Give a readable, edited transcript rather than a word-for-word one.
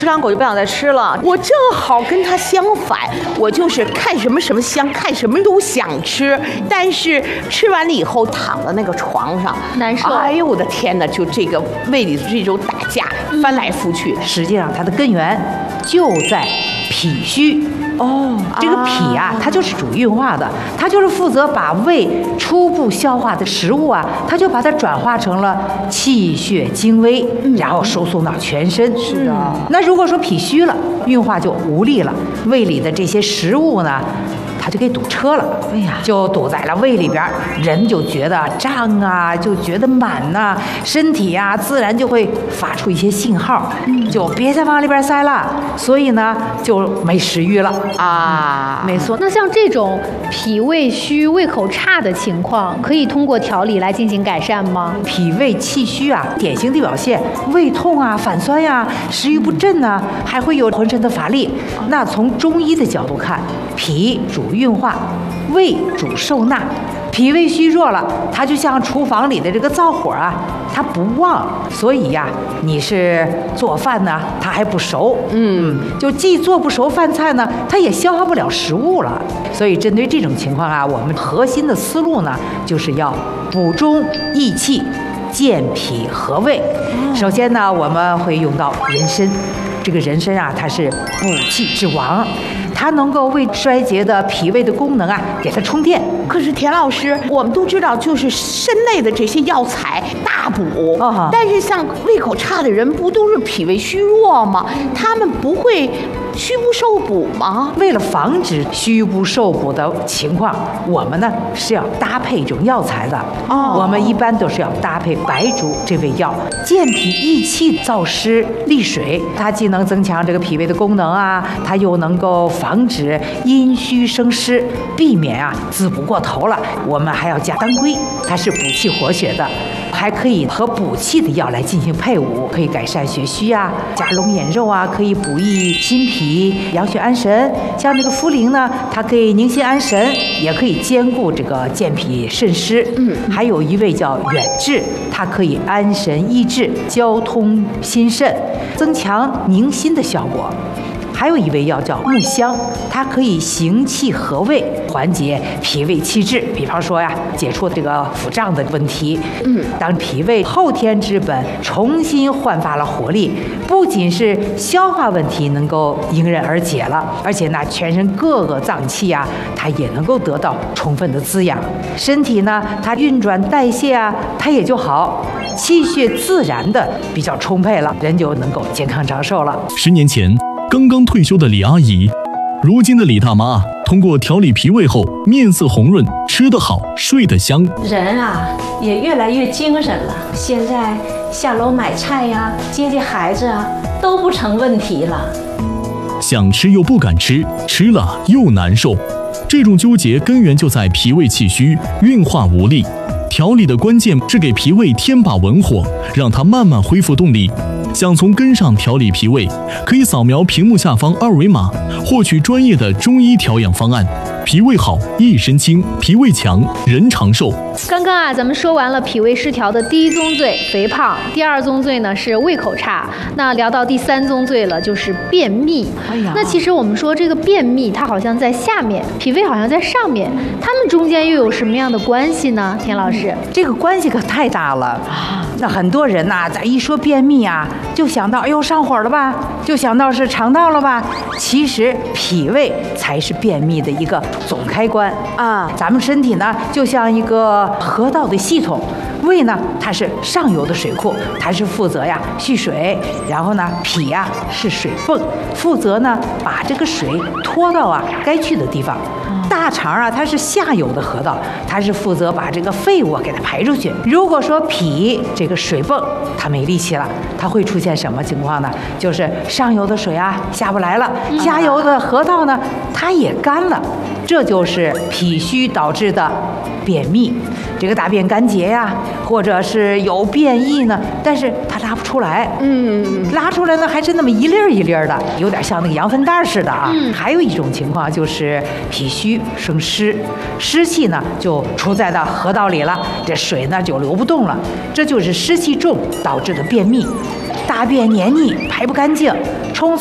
吃完狗就不想再吃了。我正好跟他相反，我就是看什么什么香，看什么都想吃，但是吃完了以后躺在那个床上难受。 哎呦我的天哪，就这个胃里这种打架，翻来覆去。 实际上它的根源就在脾虚。这个脾啊，它就是主运化的，它就是负责把胃初步消化的食物啊，它就把它转化成了气血精微，然后输送到全身。 是的。 那如果说脾虚了，运化就无力了，胃里的这些食物呢，它就给堵车了， 哎呀， 就堵在了胃里边，人就觉得胀啊，就觉得满呐，身体呀自然就会发出一些信号，就别再往里边塞了，所以呢就没食欲了啊。 没错。那像这种脾胃虚、胃口差的情况，可以通过调理来进行改善吗？ 脾胃气虚啊，典型的表现胃痛啊、反酸呀、食欲不振啊，还会有浑身的乏力。那从中医的角度看，脾主运化，胃主受纳。脾胃虚弱了，它就像厨房里的这个灶火啊，它不旺，所以呀，你是做饭呢，它还不熟，就既做不熟饭菜呢，它也消化不了食物了。所以针对这种情况啊，我们核心的思路呢，就是要补中益气，健脾和胃。首先呢，我们会用到人参。这个人参啊，它是补气之王，它能够为衰竭的脾胃的功能啊，给它充电。 可是田老师，我们都知道，就是参类的这些药材大补，但是像胃口差的人，不都是脾胃虚弱吗？他们不会虚不受补吗？ 为了防止虚不受补的情况，我们呢是要搭配这种药材的。我们一般都是要搭配白术这味药，健脾益气、燥湿利水，它既能增强这个脾胃的功能啊，它又能够防止阴虚生湿，避免啊滋补过头了。我们还要加当归，它是补气活血的，还可以和补气的药来进行配伍，可以改善血虚啊，加龙眼肉啊，可以补益心脾、养血安神。像这个茯苓呢，它可以宁心安神，也可以兼顾这个健脾渗湿。还有一味叫远志，它可以安神益智、交通心肾，增强宁心的效果。还有一味药叫木香，它可以行气和胃，缓解脾胃气滞。比方说呀，解除这个腹胀的问题。当脾胃后天之本重新焕发了活力，不仅是消化问题能够迎刃而解了，而且呢，全身各个脏器啊，它也能够得到充分的滋养。身体呢，它运转代谢啊，它也就好，气血自然的比较充沛了，人就能够健康长寿了。 10年前刚刚退休的李阿姨，如今的李大妈通过调理脾胃后，面色红润，吃得好，睡得香。 人啊，也越来越精神了。现在下楼买菜呀、接孩子啊，都不成问题了。 想吃又不敢吃，吃了又难受，这种纠结根源就在脾胃气虚，运化无力。调理的关键是给脾胃添把文火，让它慢慢恢复动力。想从根上调理脾胃，可以扫描屏幕下方2维码，获取专业的中医调养方案。脾胃好，一身轻；脾胃强，人长寿。 刚刚啊，咱们说完了脾胃失调的第一宗罪肥胖，第二宗罪呢是胃口差，那聊到第三宗罪了，就是便秘。那其实我们说这个便秘，它好像在下面，脾胃好像在上面，它们中间又有什么样的关系呢？田老师， 这个关系可太大了啊！那很多人呐，咱一说便秘啊，就想到哎呦上火了吧，就想到是肠道了吧。其实脾胃才是便秘的一个总开关啊。咱们身体呢，就像一个河道的系统，胃呢它是上游的水库，它是负责呀蓄水，然后呢脾呀是水泵，负责呢把这个水拖到啊该去的地方。大肠啊，它是下游的河道，它是负责把这个废物给它排出去。如果说脾这个水泵它没力气了，它会出现什么情况呢？就是上游的水啊下不来了，下游的河道呢它也干了，这就是脾虚导致的便秘。这个大便干结呀，或者是有便意呢，但是它拉不出来。拉出来呢还是那么一粒儿一粒儿的，有点像那个羊粪蛋似的啊。还有一种情况就是脾虚生湿，湿气呢就出在到河道里了，这水呢就流不动了，这就是湿气重导致的便秘。大便黏腻排不干净，冲